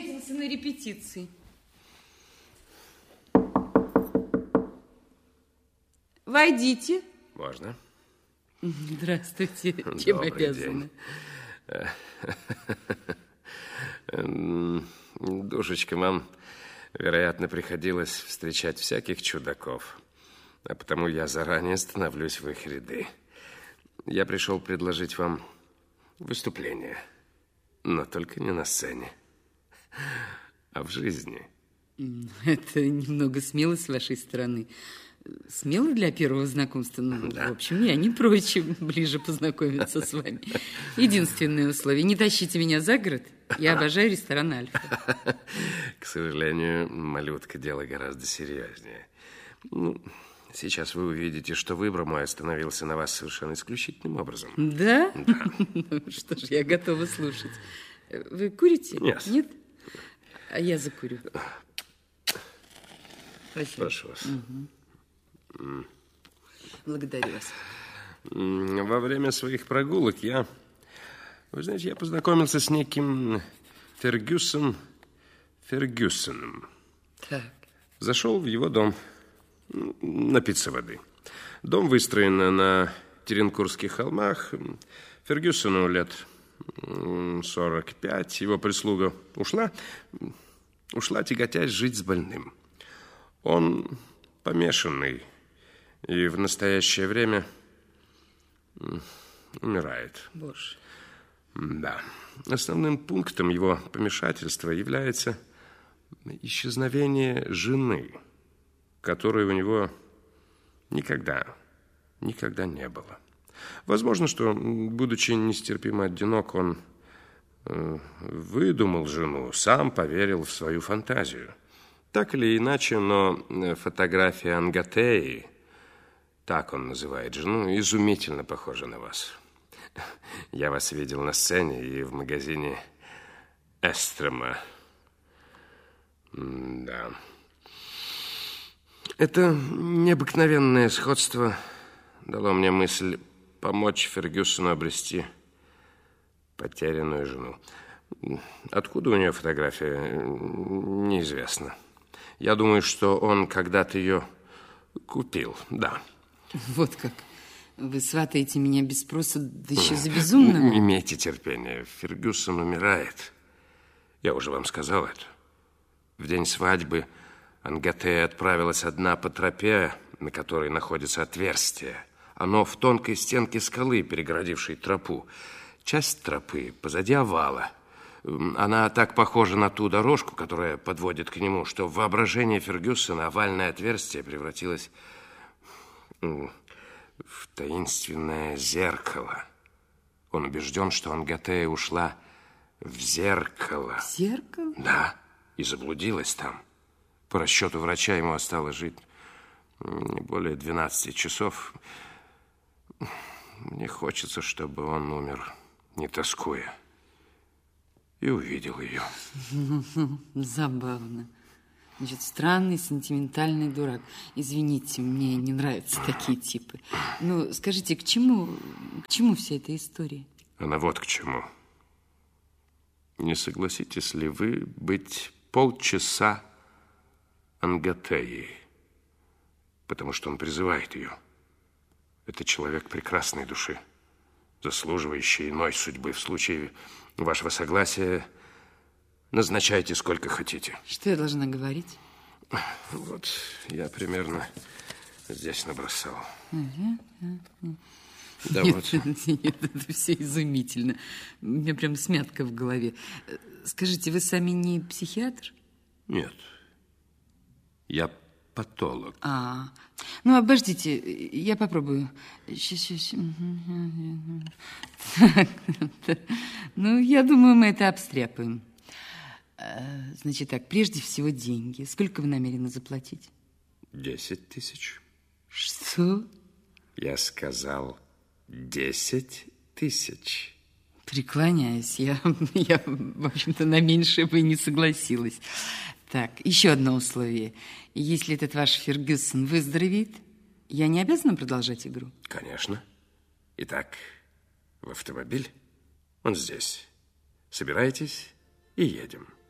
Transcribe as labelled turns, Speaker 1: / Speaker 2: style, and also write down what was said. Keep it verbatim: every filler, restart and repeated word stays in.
Speaker 1: встретился на репетиции. Войдите.
Speaker 2: Можно.
Speaker 1: Здравствуйте. Чем обязаны?
Speaker 2: Душечка, вам, вероятно, приходилось встречать всяких чудаков. А потому я заранее становлюсь в их ряды. Я пришел предложить вам выступление. Но только не на сцене, а в жизни.
Speaker 1: Это немного смело с вашей стороны. Смело для первого знакомства? Ну, да. В общем, я не прочь ближе познакомиться с вами. Единственное условие: не тащите меня за город. Я обожаю ресторан «Альфа».
Speaker 2: К сожалению, малютка, дело гораздо серьезнее. Ну, сейчас вы увидите, что выбор мой остановился на вас совершенно исключительным образом.
Speaker 1: Да?
Speaker 2: Да.
Speaker 1: Ну, что ж, я готова слушать. Вы курите?
Speaker 2: Нет.
Speaker 1: Нет? А я закурю.
Speaker 2: Спасибо. Прошу вас.
Speaker 1: Угу. Благодарю вас.
Speaker 2: Во время своих прогулок я, вы знаете, я познакомился с неким Фергюсом Фергюсоном.
Speaker 1: Так.
Speaker 2: Зашел в его дом напиться воды. Дом выстроен на Теренкурских холмах. Фергюсону лет сорок пять. Его прислуга ушла, ушла тяготясь жить с больным. Он помешанный и в настоящее время умирает.
Speaker 1: Боже.
Speaker 2: Да. Основным пунктом его помешательства является исчезновение жены, которой у него никогда, никогда не было. Возможно, что, будучи нестерпимо одинок, он э, выдумал жену, сам поверил в свою фантазию. Так или иначе, но фотография Ангатеи, так он называет жену, изумительно похожа на вас. Я вас видел на сцене и в магазине Эстрома. Да. Это необыкновенное сходство дало мне мысль помочь Фергюсону обрести потерянную жену. Откуда у нее фотография, неизвестно. Я думаю, что он когда-то ее купил, да.
Speaker 1: Вот как. Вы сватаете меня без спроса, да еще за безумного?
Speaker 2: Имейте терпение. Фергюсон умирает. Я уже вам сказал это. В день свадьбы Ангатея отправилась одна по тропе, на которой находится отверстие. Оно в тонкой стенке скалы, перегородившей тропу. Часть тропы позади овала. Она так похожа на ту дорожку, которая подводит к нему, что в воображении Фергюсона овальное отверстие превратилось в таинственное зеркало. Он убежден, что Ангатея ушла в зеркало.
Speaker 1: В зеркало?
Speaker 2: Да, и заблудилась там. По расчету врача ему осталось жить не более двенадцати часов. Мне хочется, чтобы он умер, не тоскуя. И увидел ее.
Speaker 1: Забавно. Значит, странный, сентиментальный дурак. Извините, мне не нравятся такие типы. Ну, скажите, к чему, к чему вся эта история?
Speaker 2: Она вот к чему. Не согласитесь ли вы быть полчаса Ангатеей? Потому что он призывает ее. Это человек прекрасной души, заслуживающий иной судьбы. В случае вашего согласия назначайте сколько хотите.
Speaker 1: Что я должна говорить?
Speaker 2: Вот, я примерно здесь набросал.
Speaker 1: Угу, угу.
Speaker 2: Да,
Speaker 1: нет,
Speaker 2: вот.
Speaker 1: Нет, это все изумительно. У меня прям смятка в голове. Скажите, вы сами не психиатр?
Speaker 2: Нет. Я патолог.
Speaker 1: А, ну, обождите, я попробую. Сейчас, сейчас. Ну, я думаю, мы это обстряпаем. Значит так, прежде всего деньги. Сколько вы намерены заплатить?
Speaker 2: Десять тысяч.
Speaker 1: Что?
Speaker 2: Я сказал десять тысяч.
Speaker 1: Преклоняюсь. Я, я, в общем-то, на меньшее бы и не согласилась. Так, еще одно условие. Если этот ваш Фергюсон выздоровеет, я не обязана продолжать игру?
Speaker 2: Конечно. Итак, в автомобиль. Он здесь. Собирайтесь и едем.